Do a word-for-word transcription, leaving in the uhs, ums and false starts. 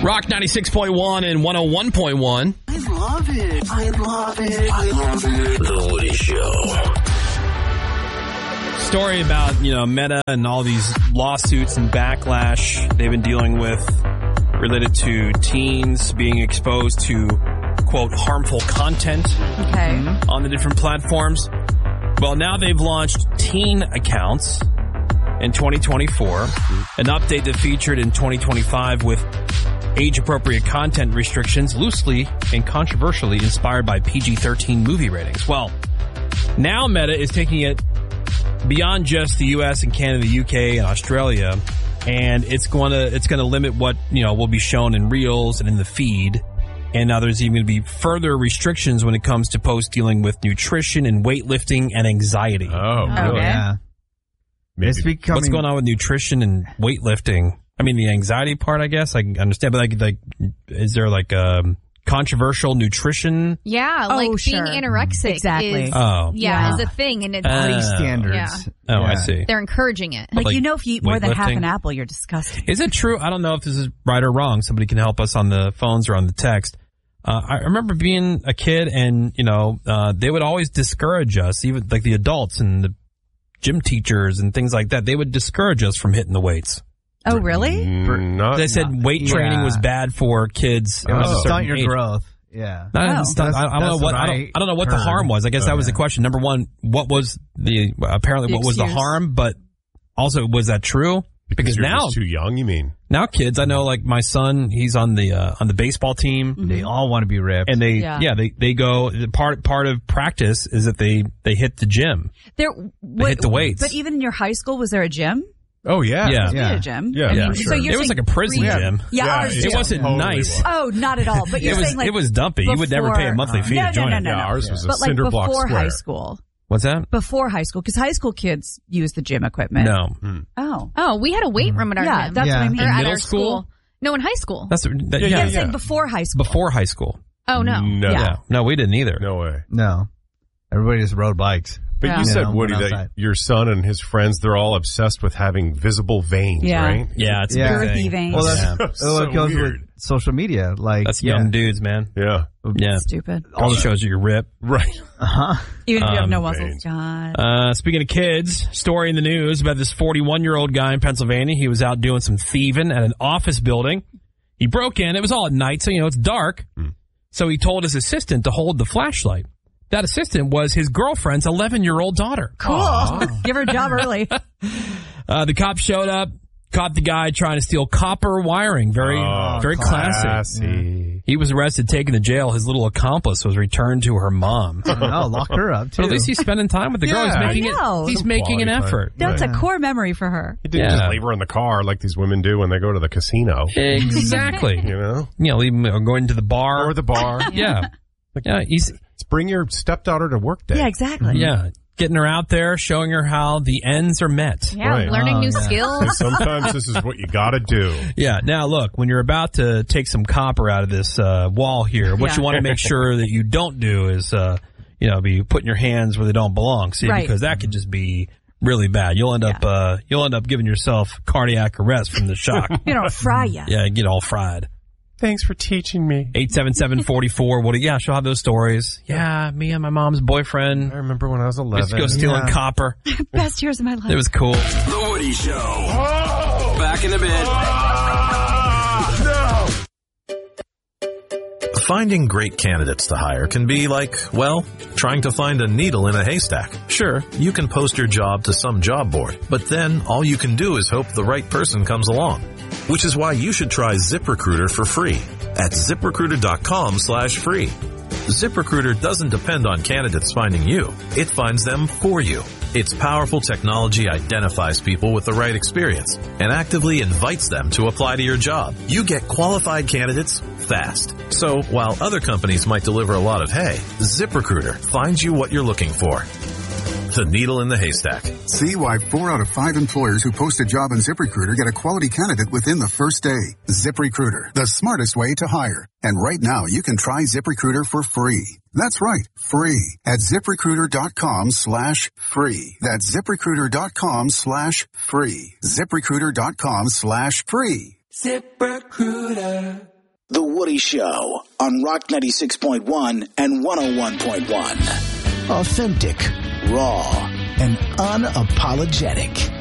Rock ninety-six point one and one oh one point one. I love it. I love it. I love it. The Woody Show. Story about, you know, Meta and all these lawsuits and backlash they've been dealing with related to teens being exposed to, quote, harmful content okay. on the different platforms. Well, now they've launched teen accounts in twenty twenty-four, an update that featured in twenty twenty-five with age-appropriate content restrictions loosely and controversially inspired by P G thirteen movie ratings. Well, now Meta is taking it beyond just the U S and Canada, the U K and Australia, and it's going to it's going to limit what, you know, will be shown in Reels and in the feed. And now there's even going to be further restrictions when it comes to posts dealing with nutrition and weightlifting and anxiety. Oh, really? Okay. Yeah. Maybe. It's becoming... What's going on with nutrition and weightlifting? I mean, the anxiety part, I guess I can understand, but like, like, is there like um controversial nutrition? Yeah, Oh, like sure. being anorexic Exactly. is Oh. yeah, Yeah. is a thing, and it's Uh, standards. Yeah. Oh, I Yeah. see. they're encouraging it. Like, Like you know, if you eat more than half weightlifting? an apple, you're disgusting. Is it true? I don't know if this is right or wrong. Somebody can help us on the phones or on the text. Uh, I remember being a kid and, you know, uh, they would always discourage us, even like the adults and the gym teachers and things like that. They would discourage us from hitting the weights. Oh, really? Mm, not, They said weight yeah. training was bad for kids. It of was a to certain stunt your age. growth. Yeah. Not even Oh. stunt- I, I don't That's- know what, that's I what don't, I I don't know what the heard. harm was. I guess Oh, that was the yeah. question. Number one, what was the, apparently The what was the excuse. harm, but also was that true? Because you're now, just too young, you mean? now kids, I know like my son, he's on the, uh, on the baseball team. They all want to be ripped. And they, yeah, Yeah. they, they go, part, part of practice is that they, they hit the gym. There, what, hit the weights. But even in your high school, was there a gym? Oh, yeah. Yeah. We Yeah. had a gym. Yeah, I mean, for so sure. you're It was saying like a prison pre- gym. Yeah, Yeah, ours it too. It wasn't Totally nice. was. Oh, not at all. But you're It was, saying like it was dumpy. You would never pay a before- monthly fee no, to join no, it. no, no, Yeah, no. ours was a But like cinder block before square. high school. What's that? Before high school, because high school kids use the gym equipment. No. Oh. Oh, we had a weight room at our Yeah, gym. that's Yeah. what I mean. Or In at middle our school? school. No, in high school. That's, that, yeah, Yeah, Yeah, I'm yeah. saying before high school. before high school. Oh no. No. Yeah. Yeah. No, we didn't either. No way. No. Everybody just rode bikes. But Yeah. you said, Yeah, Woody, went that outside. your son and his friends, they're all obsessed with having visible veins, Yeah. right? Yeah, it's a Yeah. big Girthy thing. veins. Well, that's Yeah. that's So what goes weird. with social media. Like, That's yeah. young dudes, man. Yeah. Yeah. Stupid. All the shows you rip. Right. Uh-huh. Even if you have Um, no muscles. veins. God. Uh, speaking of kids, story in the news about this forty-one-year-old guy in Pennsylvania. He was out doing some thieving at an office building. He broke in. It was all at night, so, you know, it's dark. So he told his assistant to hold the flashlight. That assistant was his girlfriend's eleven-year-old daughter. Cool. Give her a job early. Uh, the cops showed up, caught the guy trying to steal copper wiring. Very, Oh, very classy. classy. He was arrested, taken to jail. His little accomplice was returned to her mom. But Oh, lock her up, too. at least he's spending time with the girl. Yeah. He's making I know. it. He's Some making an quality time. effort. That's Right. a core memory for her. He didn't Yeah. just leave her in the car like these women do when they go to the casino. Exactly. You know? You know, leave him or going to the bar. Or the bar. yeah. Yeah, he's Let's bring your stepdaughter to work day. Yeah, exactly. yeah, getting her out there, showing her how the ends are met. Yeah, Right. learning Oh, new yeah. skills. Sometimes this is what you gotta do. Yeah. Now, look, when you're about to take some copper out of this uh, wall here, what Yeah. you want to make sure that you don't do is, uh, you know, be putting your hands where they don't belong. See, Right. because that could just be really bad. You'll end up, uh, you'll end up giving yourself cardiac arrest from the shock. You know, fry ya. Yeah, get all fried. Thanks for teaching me. eight seven seven, four four. What? Yeah, she'll have those stories. Yeah, me and my mom's boyfriend I remember when I was used eleven. to go stealing Yeah. copper. Best years of my life. It was cool. The Woody Show. Back in a bit. Finding great candidates to hire can be like, well, trying to find a needle in a haystack. Sure, you can post your job to some job board, but then all you can do is hope the right person comes along. Which is why you should try ZipRecruiter for free at ZipRecruiter.com slash free. ZipRecruiter doesn't depend on candidates finding you. It finds them for you. Its powerful technology identifies people with the right experience and actively invites them to apply to your job. You get qualified candidates fast. So while other companies might deliver a lot of hay, ZipRecruiter finds you what you're looking for. The needle in the haystack. See why four out of five employers who post a job on ZipRecruiter get a quality candidate within the first day. ZipRecruiter, the smartest way to hire. And right now, you can try ZipRecruiter for free. That's right, free at ZipRecruiter.com slash free. That's ZipRecruiter.com slash free. ZipRecruiter.com slash free. ZipRecruiter. The Woody Show on Rock ninety-six point one and one oh one point one. Authentic, raw, and unapologetic.